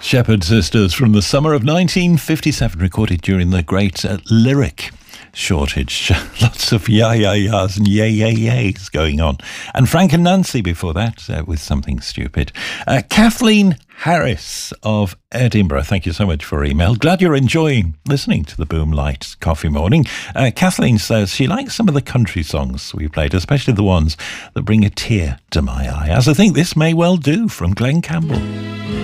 Shepherd Sisters from the summer of 1957, recorded during the great lyric shortage. Lots of yas and yays going on. And Frank and Nancy before that with Something Stupid. Kathleen Harris of Edinburgh, thank you so much for your email. Glad you're enjoying listening to the Boom Light Coffee Morning. Kathleen says she likes some of the country songs we played, especially the ones that bring a tear to my eye, as I think this may well do, from Glenn Campbell.